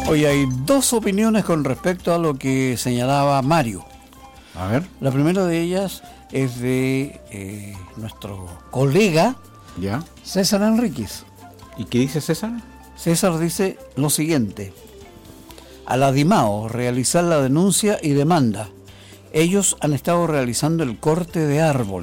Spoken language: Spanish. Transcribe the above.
Hoy hay dos opiniones con respecto a lo que señalaba Mario. A ver. La primera de ellas es de nuestro colega Ya. César Enríquez. ¿Y qué dice César? César dice lo siguiente: a la DIMAO realizar la denuncia y demanda. Ellos han estado realizando el corte de árboles.